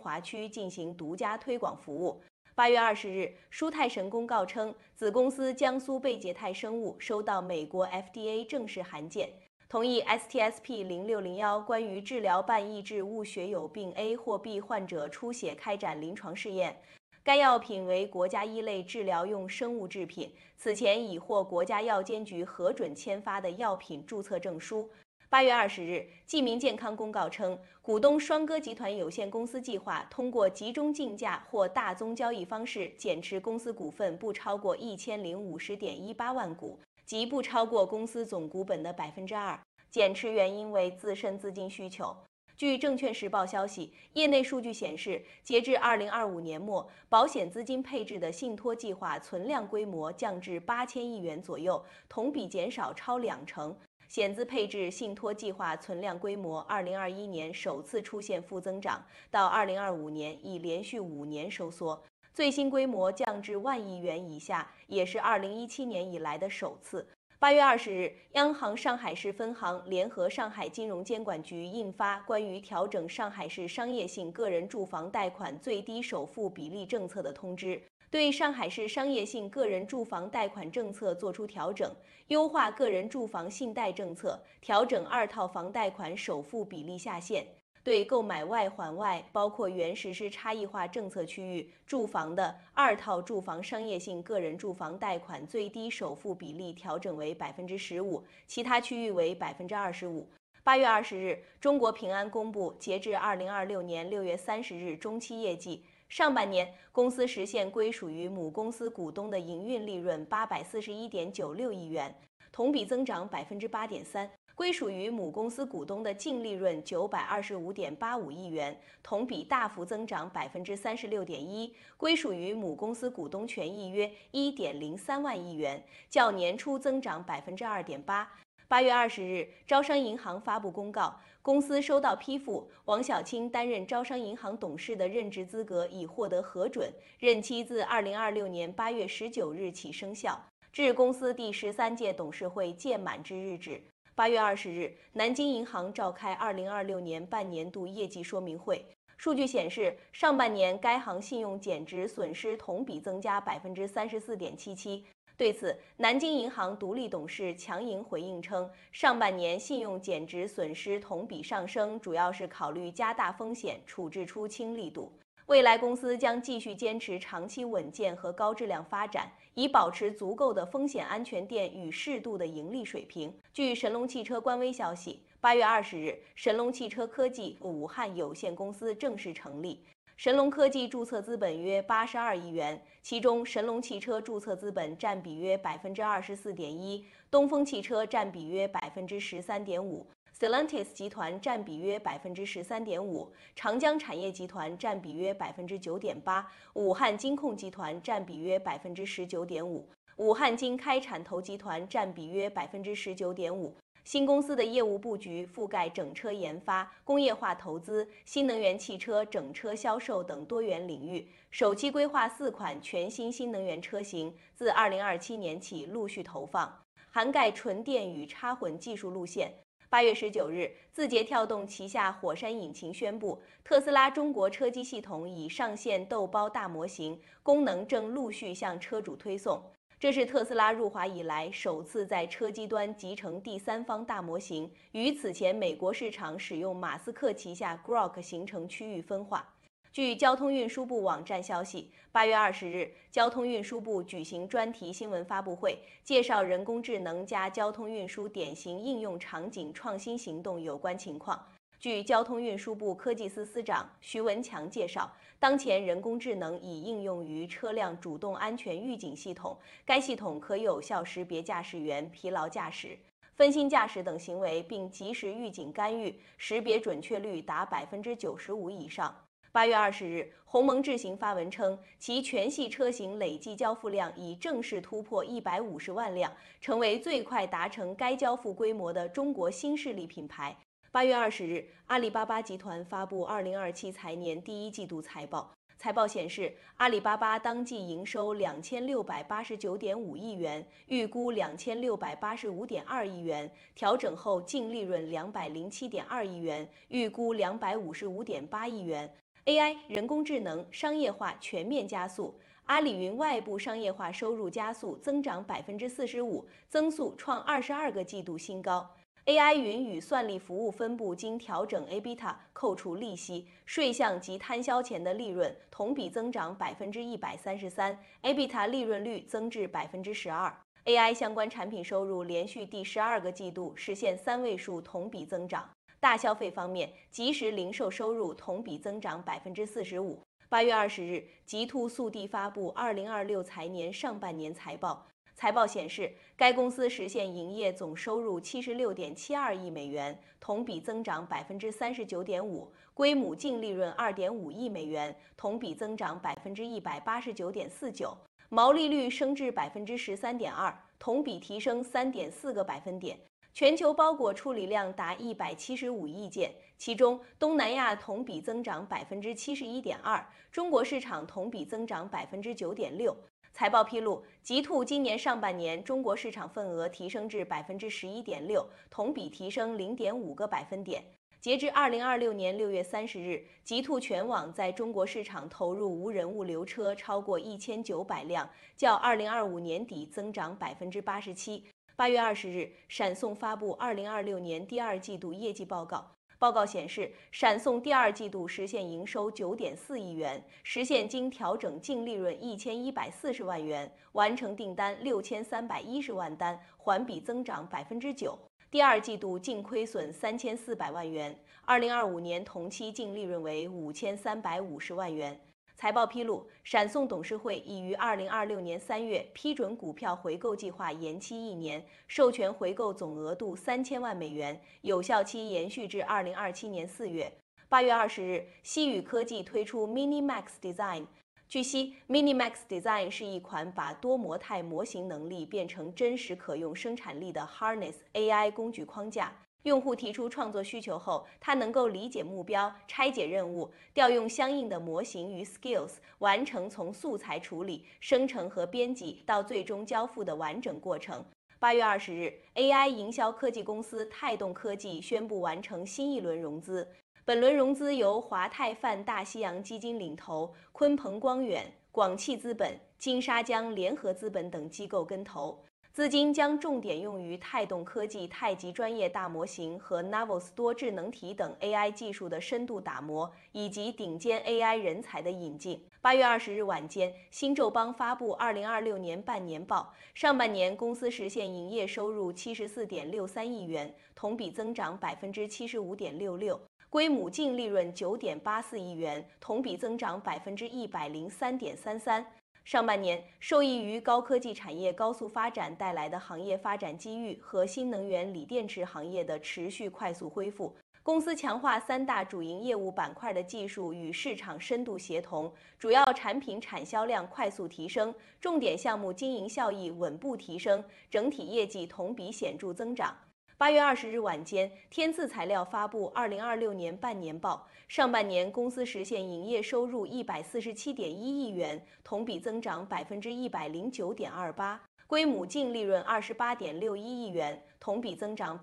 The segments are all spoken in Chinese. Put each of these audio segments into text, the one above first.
华区进行独家推广服务。8月20日，舒泰神公告称，子公司江苏贝捷泰生物收到美国 FDA 正式函件，同意 STSP0601 关于治疗半抑制物血友病 A 或 B 患者出血开展临床试验。该药品为国家一类治疗用生物制品，此前已获国家药监局核准签发的药品注册证书。8月20日，济民健康公告称，股东双歌集团有限公司计划通过集中竞价或大宗交易方式减持公司股份不超过1050.18万股，即不超过公司总股本的2%。减持原因为自身资金需求。据证券时报消息，业内数据显示，截至2025年末，保险资金配置的信托计划存量规模降至8000亿元左右，同比减少超20%。险资配置信托计划存量规模2021年首次出现负增长，到2025年已连续5年收缩，最新规模降至1万亿元以下，也是2017年以来的首次。8月20日，央行上海市分行联合上海金融监管局印发关于调整上海市商业性个人住房贷款最低首付比例政策的通知，对上海市商业性个人住房贷款政策作出调整，优化个人住房信贷政策，调整2套房贷款首付比例下限。对购买外环外包括原实施差异化政策区域住房的2套住房商业性个人住房贷款最低首付比例调整为15%，其他区域为25%。8月20日，中国平安公布截至2026年6月30日中期业绩，上半年公司实现归属于母公司股东的营运利润841.96亿元，同比增长8.3%。归属于母公司股东的净利润925.85亿元，同比大幅增长36.1%，归属于母公司股东权益约1.03万亿元，较年初增长2.8%。8月20日，招商银行发布公告，公司收到批复，王晓清担任招商银行董事的任职资格已获得核准，任期自2026年8月19日起生效，至公司第13届董事会届满之日止。8月20日，南京银行召开2026年半年度业绩说明会。数据显示，上半年该行信用减值损失同比增加34.77%。对此，南京银行独立董事强莹回应称，上半年信用减值损失同比上升，主要是考虑加大风险处置出清力度。未来公司将继续坚持长期稳健和高质量发展，以保持足够的风险安全垫与适度的盈利水平。据神龙汽车官微消息，8月20日，神龙汽车科技武汉有限公司正式成立。神龙科技注册资本约82亿元，其中神龙汽车注册资本占比约24.1%，东风汽车占比约13.5%。Stellantis 集团占比约13.5%，长江产业集团占比约9.8%，武汉金控集团占比约19.5%，武汉金开产投集团占比约19.5%。新公司的业务布局覆盖整车研发、工业化投资、新能源汽车整车销售等多元领域，首期规划4款全新新能源车型，自2027年起陆续投放，涵盖纯电与插混技术路线。8月19日，字节跳动旗下火山引擎宣布，特斯拉中国车机系统已上线豆包大模型，功能正陆续向车主推送。这是特斯拉入华以来首次在车机端集成第三方大模型，与此前美国市场使用马斯克旗下 Grok 形成区域分化。据交通运输部网站消息，8月20日，交通运输部举行专题新闻发布会，介绍人工智能加交通运输典型应用场景创新行动有关情况。据交通运输部科技司司长徐文强介绍，当前人工智能已应用于车辆主动安全预警系统，该系统可有效识别驾驶员疲劳驾驶、分心驾驶等行为，并及时预警干预，识别准确率达95%以上。8月20日，鸿蒙智行发文称，其全系车型累计交付量已正式突破150万辆，成为最快达成该交付规模的中国新势力品牌。8月20日，阿里巴巴集团发布2027财年第一季度财报。财报显示，阿里巴巴当季营收2689.5亿元，预估2685.2亿元，调整后净利润207.2亿元，预估255.8亿元。 AI 人工智能商业化全面加速。阿里云外部商业化收入加速，增长45%，增速创22个季度新高。AI 云与算力服务分部经调整 EBITDA 扣除利息、税项及摊销前的利润，同比增长133%，EBITDA 利润率增至12%。AI 相关产品收入连续第12个季度实现3位数同比增长。大消费方面，即时零售收入同比增长45%。8月20日，极兔速递发布2026财年上半年财报。财报显示，该公司实现营业总收入76.72亿美元，同比增长39.5%，规模净利润2.5亿美元，同比增长189.49%，毛利率升至13.2%，同比提升3.4个百分点。全球包裹处理量达175亿件，其中东南亚同比增长71.2%，中国市场同比增长9.6%。财报披露，极兔今年上半年中国市场份额提升至11.6%，同比提升0.5个百分点。截至2026年6月30日，极兔全网在中国市场投入无人物流车超过1900辆，较2025年底增长87%。8月20日，闪送发布2026年第二季度业绩报告。报告显示，闪送第二季度实现营收9.4亿元，实现经调整净利润1140万元，完成订单6310万单，环比增长9%。第二季度净亏损3400万元，2025年同期净利润为5350万元。财报披露，闪送董事会已于2026年3月批准股票回购计划延期1年，授权回购总额度3000万美元，有效期延续至2027年4月。8月20日，西宇科技推出 MiniMax Design。据悉 ，MiniMax Design 是一款把多模态模型能力变成真实可用生产力的 Harness AI 工具框架。用户提出创作需求后，它能够理解目标、拆解任务、调用相应的模型与 skills， 完成从素材处理、生成和编辑到最终交付的完整过程。8月20日 ，AI 营销科技公司泰动科技宣布完成新一轮融资。本轮融资由华泰泛大西洋基金领投，鲲鹏光远、广汽资本、金沙江联合资本等机构跟投。资金将重点用于泰动科技太极专业大模型和 Navos 多智能体等 AI 技术的深度打磨，以及顶尖 AI 人才的引进。8月20日晚间，新宙邦发布2026年半年报，上半年公司实现营业收入74.63亿元，同比增长75.66%，规模净利润9.84亿元，同比增长103.33%。上半年，受益于高科技产业高速发展带来的行业发展机遇和新能源锂电池行业的持续快速恢复，公司强化3大主营业务板块的技术与市场深度协同，主要产品产销量快速提升，重点项目经营效益稳步提升，整体业绩同比显著增长。8月20日晚间，天赐材料发布2026年半年报，上半年公司实现营业收入147.1亿元，同比增长109.28%，规模净利润28.61亿元，同比增长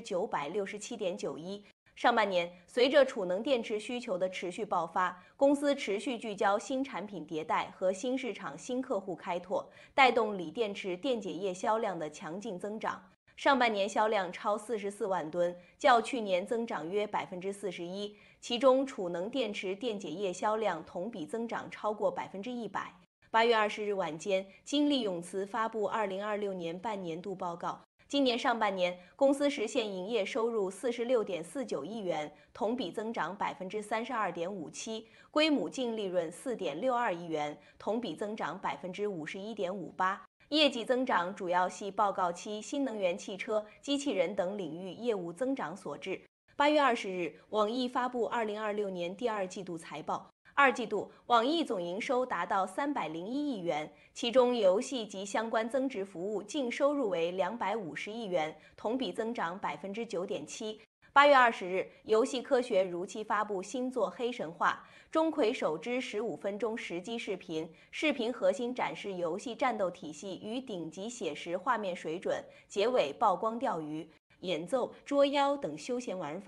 967.91%。上半年，随着储能电池需求的持续爆发，公司持续聚焦新产品迭代和新市场新客户开拓，带动锂电池电解液销量的强劲增长。上半年销量超44万吨，较去年增长约41%，其中储能电池电解液销量同比增长超过100%。8月20日晚间，金利永磁发布2026年半年度报告。今年上半年，公司实现营业收入46.49亿元，同比增长32.57%，规模净利润4.62亿元，同比增长51.58%。业绩增长主要系报告期新能源汽车、机器人等领域业务增长所致。8月20日，网易发布2026年第二季度财报。二季度，网易总营收达到301亿元，其中游戏及相关增值服务净收入为250亿元，同比增长9.7%。8月20日，游戏科学如期发布新作《黑神话》，钟馗首支15分钟实机视频，视频核心展示游戏战斗体系与顶级写实画面水准，结尾曝光钓鱼、演奏、捉妖等休闲玩法。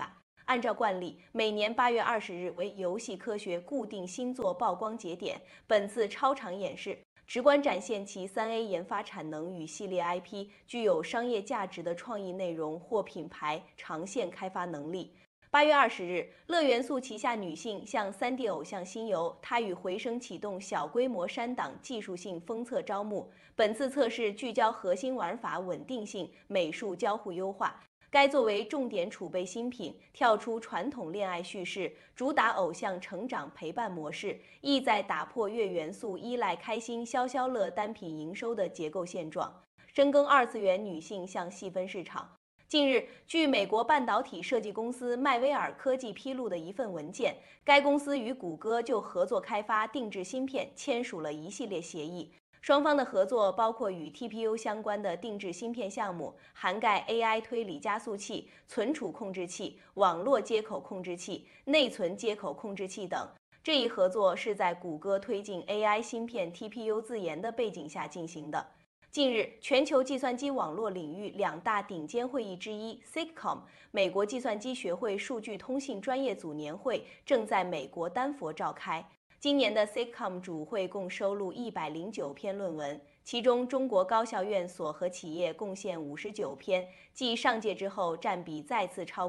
按照惯例，每年8月20日为游戏科学固定星座曝光节点。本次超长演示直观展现其3A 研发产能与系列 IP 具有商业价值的创意内容或品牌长线开发能力。8月20日，乐元素旗下女性向3D 偶像新游，她与回声启动小规模删档技术性封测招募。本次测试聚焦核心玩法稳定性、美术交互优化。该作为重点储备新品，跳出传统恋爱叙事，主打偶像成长陪伴模式，意在打破月元素依赖开心消消乐单品营收的结构现状，深耕二次元女性向细分市场。近日，据美国半导体设计公司迈威尔科技披露的一份文件，该公司与谷歌就合作开发定制芯片签署了一系列协议。双方的合作包括与 TPU 相关的定制芯片项目，涵盖 AI 推理加速器、存储控制器、网络接口控制器、内存接口控制器等。这一合作是在谷歌推进 AI 芯片 TPU 自研的背景下进行的。近日，全球计算机网络领域2大顶尖会议之一 SIGCOMM 美国计算机学会数据通信专业组年会正在美国丹佛召开。今年的 SIGCOMM 主会共收录109篇论文，其中中国高校院所和企业贡献59篇，继上届之后占比再次超